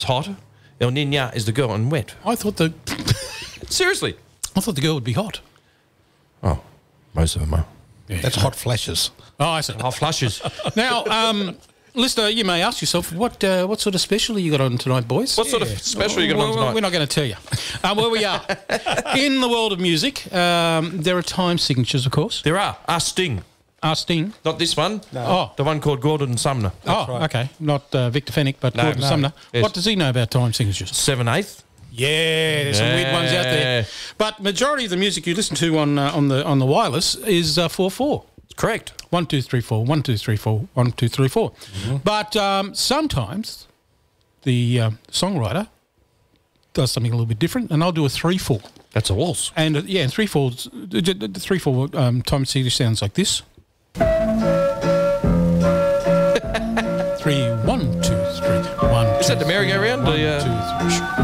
It's hot. El Niña is the girl and wet. I thought Seriously. the girl would be hot. Oh, most of them are. Yeah. That's hot flashes. Oh, I see. Hot flushes. Now, listener, you may ask yourself, what sort of special you got on tonight, boys? What sort of special you got on tonight? We're not going to tell you. Where we are. In the world of music, there are time signatures, of course. There are. Sting. Sting. Not this one. No. Oh. The one called Gordon Sumner. Right. Okay. Not Victor Fennick, but No, Gordon no. Sumner. Yes. What does he know about time signatures? 7/8. Yeah, there's some weird ones out there. But majority of the music you listen to on the wireless is 4/4. Correct. 1 2 3 4 1 2 3 4 1 2 3 4. But sometimes the songwriter does something a little bit different, and I'll do a 3/4. That's a waltz. And 3/4. The 3/4 time signature sounds like this. 3 1 2 3 1. Is that the merry-go-round? 1 2 3.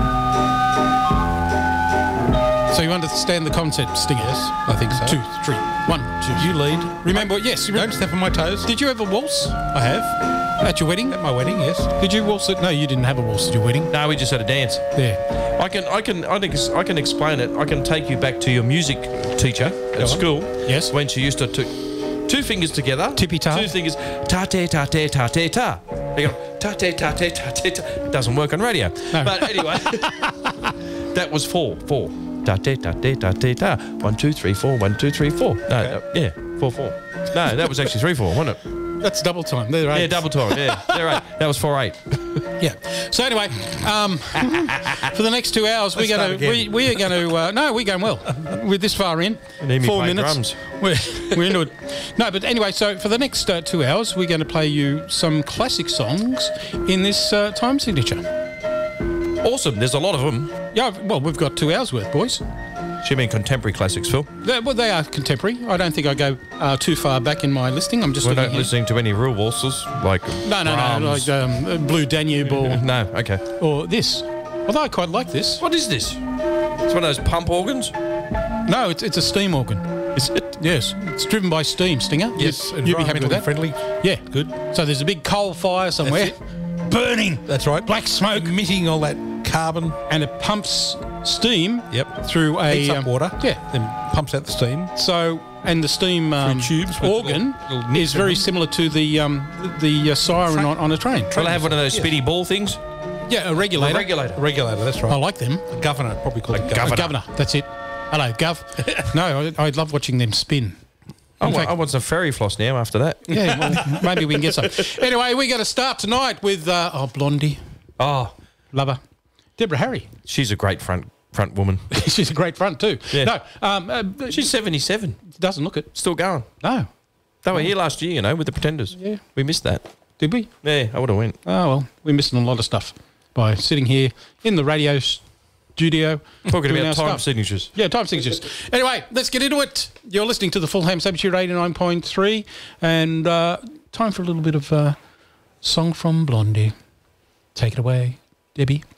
So you understand the concept, Stinger? Yes, I think so. 2 3 1 2. You lead. Remember? Yes. Don't step on my toes. Did you ever waltz I have. at your wedding? At my wedding, yes. Did you waltz it? No, you didn't have a waltz at your wedding. No, we just had a dance. There. I can explain it. I can take you back to your music teacher at school. Yes. When she used to two fingers together. Tippy-ta. Two fingers. Ta-te-ta-te-ta-te-ta. They go ta-te-ta-te-ta-te-ta. It doesn't work on radio. No. But anyway, that was 4. Ta-te-ta-te-ta-te-ta. 1 2 3 4 1 2 3 4. No, yeah, 4 4. No, that was actually 3 4, wasn't it? That's double time. They're eight. Yeah, double time. Yeah, they're 8. That was 4 8. Yeah. So anyway, for the next 2 hours, we're going to we're going well. We're this far in. Need me 4 play minutes. drums. We're into it. No, but anyway, so for the next 2 hours, we're going to play you some classic songs in this time signature. Awesome. There's a lot of them. Yeah. Well, we've got 2 hours worth, boys. You mean contemporary classics, Phil? They are contemporary. I don't think I go too far back in my listing. I'm just We're looking not here. listening to any real waltzes like No, Brahms. like Blue Danube or No, okay. this. Although I quite like this. What is this? It's one of those pump organs? No, it's a steam organ. Is it? Yes, it's driven by steam, Stinger. Yes, You'd be happy with that. friendly. Yeah, good. So there's a big coal fire somewhere, burning. That's right. Black smoke, Emitting all that carbon. and it pumps steam. Yep. Through a Heats up water. Yeah. Then pumps out the steam. So and the steam tubes with organ little nips is in very them. similar to the siren on a train. Will I have one of those spinny ball things? Yeah, a regulator. A regulator. A regulator, that's right. I like them. A governor, probably called a governor. A governor. That's it. Hello, Gov. No, I love watching them spin. I In want, fact- I want some fairy floss now after that. Yeah, well, maybe we can get some. Anyway, we're going to start tonight with Blondie, Oh, lover, Deborah Harry. she's a great front woman. She's a great front too. Yeah. No, She's 77. doesn't look it. Still going. No, They were here last year, with the Pretenders. Yeah. We missed that. did we? Yeah, I would have went. Oh well, we're missing a lot of stuff by sitting here in the radio studio Talking doing about our time stuff. signatures. Yeah, time signatures. Anyway, let's get into it. You're listening to the Full Ham Substitute 89.3, and time for a little bit of song from Blondie. Take it away, Debbie.